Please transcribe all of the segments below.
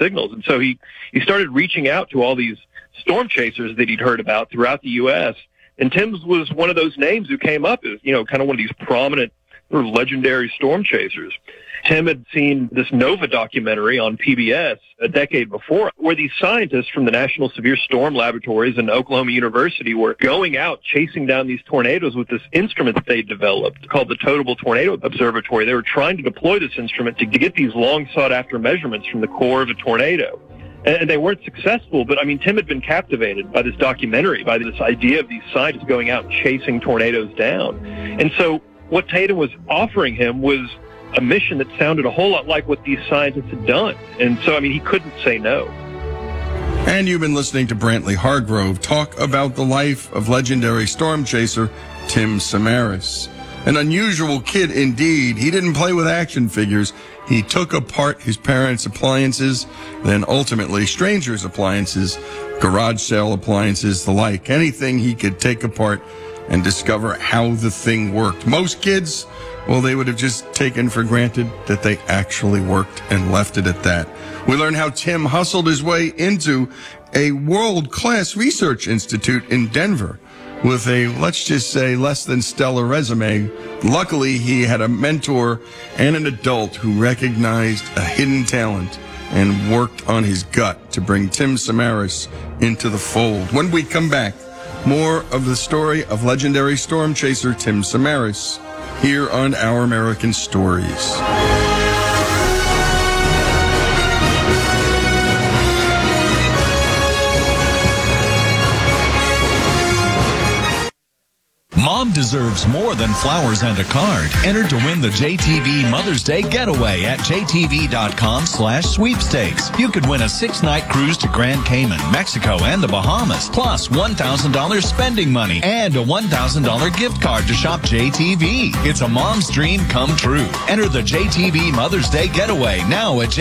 signals. And so he started reaching out to all these storm chasers that he'd heard about throughout the U.S., and Tim's was one of those names who came up as, kind of one of these prominent or legendary storm chasers. Tim had seen this NOVA documentary on PBS a decade before, where these scientists from the National Severe Storm Laboratories and Oklahoma University were going out chasing down these tornadoes with this instrument that they developed called the Totable Tornado Observatory. They were trying to deploy this instrument to get these long sought-after measurements from the core of a tornado. And they weren't successful, but Tim had been captivated by this documentary, by this idea of these scientists going out and chasing tornadoes down. And so what Tatum was offering him was a mission that sounded a whole lot like what these scientists had done. And so, he couldn't say no. And you've been listening to Brantley Hargrove talk about the life of legendary storm chaser Tim Samaras. An unusual kid indeed. He didn't play with action figures. He took apart his parents' appliances, then ultimately strangers' appliances, garage sale appliances, the like. Anything he could take apart and discover how the thing worked. Most kids, well, they would have just taken for granted that they actually worked and left it at that. We learn how Tim hustled his way into a world-class research institute in Denver with a, let's just say, less than stellar resume. Luckily, he had a mentor and an adult who recognized a hidden talent and worked on his gut to bring Tim Samaras into the fold. When we come back, more of the story of legendary storm chaser Tim Samaras here on Our American Stories. Mom deserves more than flowers and a card. Enter to win the JTV Mother's Day Getaway at jtv.com/sweepstakes. You could win a 6-night cruise to Grand Cayman, Mexico, and the Bahamas, plus $1,000 spending money and a $1,000 gift card to shop JTV. It's a mom's dream come true. Enter the JTV Mother's Day Getaway now at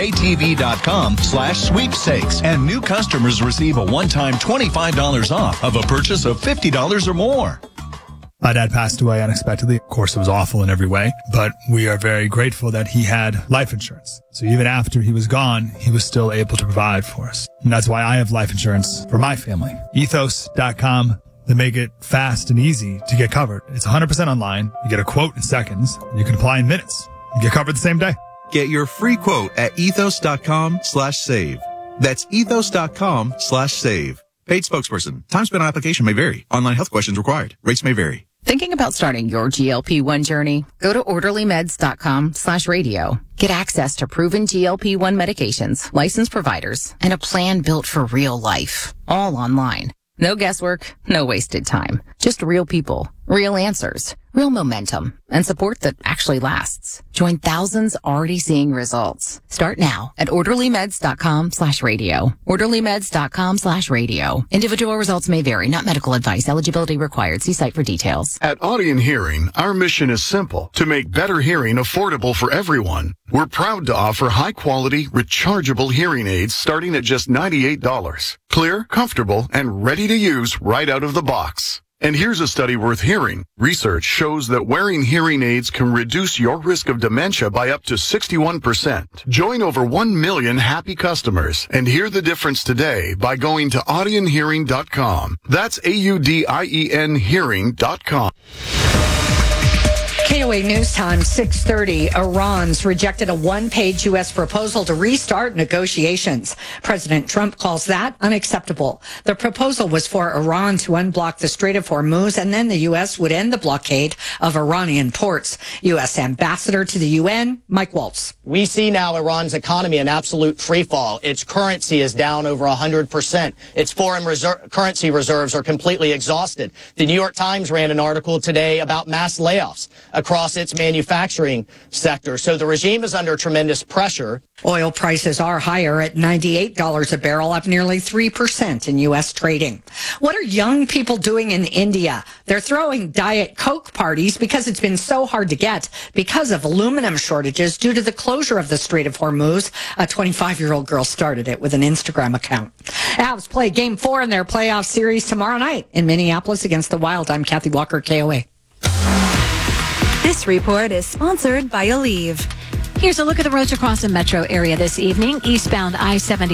jtv.com/sweepstakes. And new customers receive a one-time $25 off of a purchase of $50 or more. My dad passed away unexpectedly. Of course, it was awful in every way, but we are very grateful that he had life insurance. So even after he was gone, he was still able to provide for us. And that's why I have life insurance for my family. Ethos.com. They make it fast and easy to get covered. It's 100% online. You get a quote in seconds. You can apply in minutes. You get covered the same day. Get your free quote at ethos.com/save. That's ethos.com/save. Paid spokesperson. Time spent on application may vary. Online health questions required. Rates may vary. Thinking about starting your GLP-1 journey? Go to orderlymeds.com/radio. Get access to proven GLP-1 medications, licensed providers, and a plan built for real life. All online. No guesswork, no wasted time. Just real people, real answers, real momentum, and support that actually lasts. Join thousands already seeing results. Start now at orderlymeds.com/radio. orderlymeds.com/radio. Individual results may vary, not medical advice. Eligibility required. See site for details. At Audion Hearing, our mission is simple: to make better hearing affordable for everyone. We're proud to offer high-quality, rechargeable hearing aids starting at just $98. Clear, comfortable, and ready to use right out of the box. And here's a study worth hearing. Research shows that wearing hearing aids can reduce your risk of dementia by up to 61%. Join over 1 million happy customers and hear the difference today by going to audionhearing.com. That's AUDIEN hearing.com. KOA News Time, 6:30. Iran's rejected a one-page U.S. proposal to restart negotiations. President Trump calls that unacceptable. The proposal was for Iran to unblock the Strait of Hormuz, and then the U.S. would end the blockade of Iranian ports. U.S. Ambassador to the UN, Mike Waltz. We see now Iran's economy in absolute freefall. Its currency is down over 100%. Its foreign currency reserves are completely exhausted. The New York Times ran an article today about mass layoffs across its manufacturing sector. So the regime is under tremendous pressure. Oil prices are higher at $98 a barrel, up nearly 3% in U.S. trading. What are young people doing in India? They're throwing Diet Coke parties because it's been so hard to get because of aluminum shortages due to the closure of the Strait of Hormuz. A 25-year-old girl started it with an Instagram account. Avs play Game 4 in their playoff series tomorrow night in Minneapolis against the Wild. I'm Kathy Walker, KOA. This report is sponsored by Aleve. Here's a look at the roads across the metro area this evening. Eastbound I-70